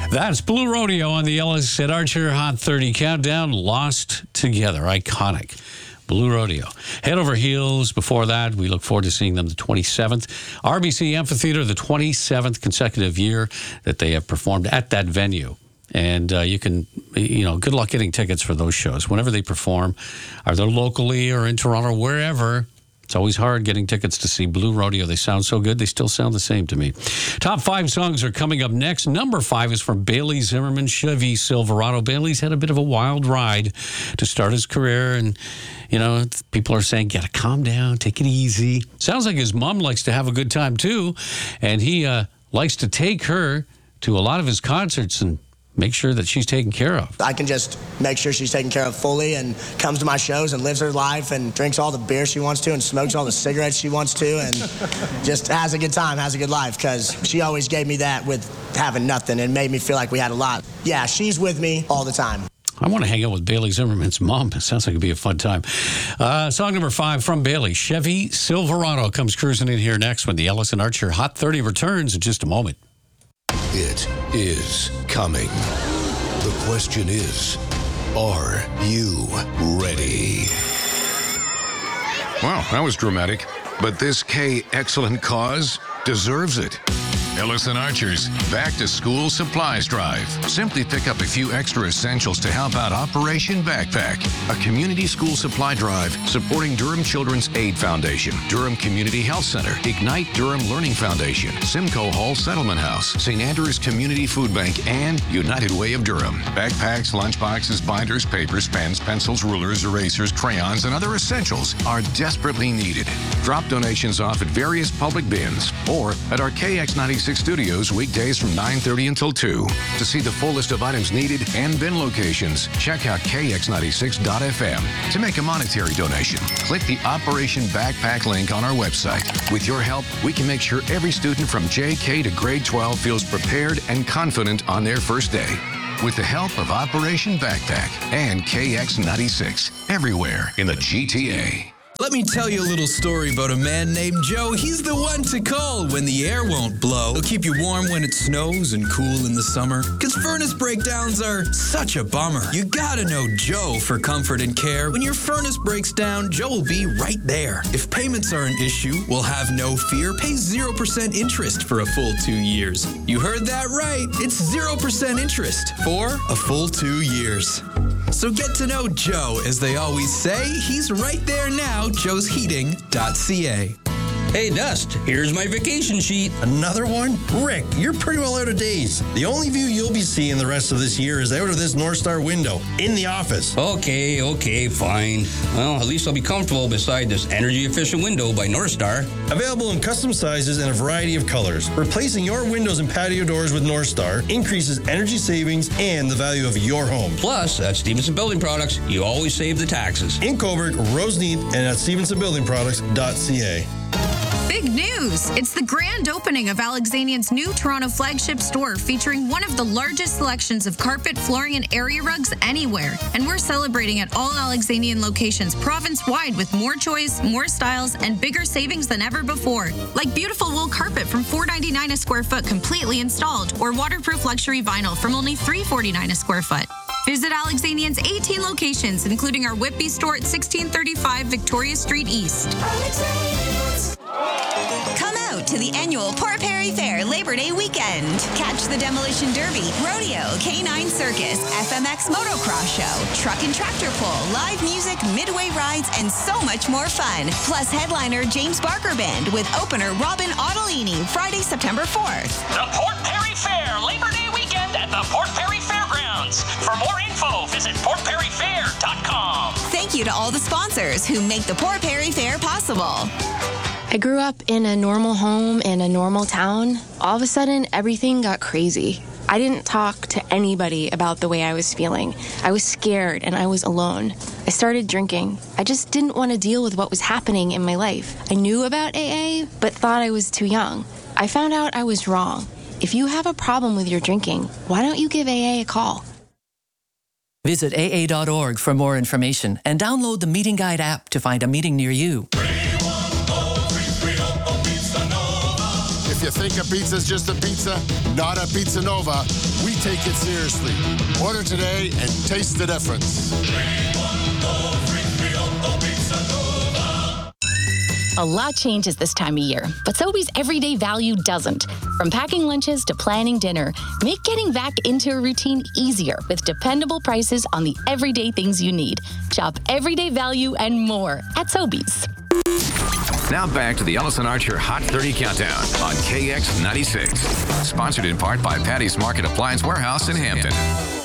That's Blue Rodeo on the Ellis and Archer Hot 30 Countdown. Lost Together. Iconic. Blue Rodeo. Head Over Heels. Before that, we look forward to seeing them the 27th. RBC Amphitheater, the 27th consecutive year that they have performed at that venue. And you can, good luck getting tickets for those shows. Whenever they perform, either locally or in Toronto, wherever, it's always hard getting tickets to see Blue Rodeo. They sound so good. They still sound the same to me. Top 5 songs are coming up next. Number 5 is from Bailey Zimmerman, Chevy Silverado. Bailey's had a bit of a wild ride to start his career. And, people are saying, gotta calm down, take it easy. Sounds like his mom likes to have a good time, too. And he likes to take her to a lot of his concerts and make sure that she's taken care of. I can just make sure she's taken care of fully and comes to my shows and lives her life and drinks all the beer she wants to and smokes all the cigarettes she wants to and just has a good time, has a good life, because she always gave me that with having nothing and made me feel like we had a lot. Yeah, she's with me all the time. I want to hang out with Bailey Zimmerman's mom. It sounds like it'd be a fun time. Song number 5 from Bailey, Chevy Silverado, comes cruising in here next when the Ellis and Archer Hot 30 returns in just a moment. It is coming. The question is, are you ready? Wow, that was dramatic. But this K excellent cause deserves it. Ellis and Archer's Back to School Supplies Drive. Simply pick up a few extra essentials to help out Operation Backpack, a community school supply drive supporting Durham Children's Aid Foundation, Durham Community Health Center, Ignite Durham Learning Foundation, Simcoe Hall Settlement House, St. Andrews Community Food Bank, and United Way of Durham. Backpacks, lunchboxes, binders, papers, pens, pencils, rulers, erasers, crayons, and other essentials are desperately needed. Drop donations off at various public bins or at our KX96 studios weekdays from 9:30 until 2. To see the full list of items needed and bin locations, check out kx96.fm. To make a monetary donation, click the Operation Backpack link on our website. With your help, we can make sure every student from JK to grade 12 feels prepared and confident on their first day. With the help of Operation Backpack and KX96, everywhere in the GTA. Let me tell you a little story about a man named Joe. He's the one to call when the air won't blow. He'll keep you warm when it snows and cool in the summer. Because furnace breakdowns are such a bummer. You gotta know Joe for comfort and care. When your furnace breaks down, Joe will be right there. If payments are an issue, we'll have no fear. Pay 0% interest for a full 2 years. You heard that right. It's 0% interest for a full 2 years. So get to know Joe, as they always say. He's right there now, joesheating.ca. Hey, Dust, here's my vacation sheet. Another one? Rick, you're pretty well out of days. The only view you'll be seeing the rest of this year is out of this North Star window in the office. Okay, fine. Well, at least I'll be comfortable beside this energy-efficient window by North Star. Available in custom sizes and a variety of colors. Replacing your windows and patio doors with North Star increases energy savings and the value of your home. Plus, at Stevenson Building Products, you always save the taxes. In Cobourg, Roseneath, and at stevensonbuildingproducts.ca. Big news! It's the grand opening of Alexanian's new Toronto flagship store, featuring one of the largest selections of carpet, flooring, and area rugs anywhere. And we're celebrating at all Alexanian locations province-wide with more choice, more styles, and bigger savings than ever before. Like beautiful wool carpet from $4.99 a square foot completely installed, or waterproof luxury vinyl from only $3.49 a square foot. Visit Alexanian's 18 locations, including our Whitby store at 1635 Victoria Street East. Come out to the annual Port Perry Fair Labor Day weekend. Catch the Demolition Derby, Rodeo, K9 Circus, FMX Motocross Show, Truck and Tractor Pull, live music, midway rides, and so much more fun. Plus headliner James Barker Band with opener Robin Ottolini, Friday, September 4th. The Port Perry Fair Labor Day weekend at the Port Perry Fairgrounds. For more info, visit portperryfair.com. Thank you to all the sponsors who make the Port Perry Fair possible. I grew up in a normal home in a normal town. All of a sudden, everything got crazy. I didn't talk to anybody about the way I was feeling. I was scared and I was alone. I started drinking. I just didn't want to deal with what was happening in my life. I knew about AA, but thought I was too young. I found out I was wrong. If you have a problem with your drinking, why don't you give AA a call? Visit AA.org for more information and download the Meeting Guide app to find a meeting near you. If you think a pizza's just a pizza, not a Pizza Nova, we take it seriously. Order today and taste the difference. A lot changes this time of year, but Sobeys Everyday Value doesn't. From packing lunches to planning dinner, make getting back into a routine easier with dependable prices on the everyday things you need. Shop Everyday Value and more at Sobeys. Now back to the Ellison Archer Hot 30 Countdown on KX96. Sponsored in part by Patty's Market Appliance Warehouse in Hampton.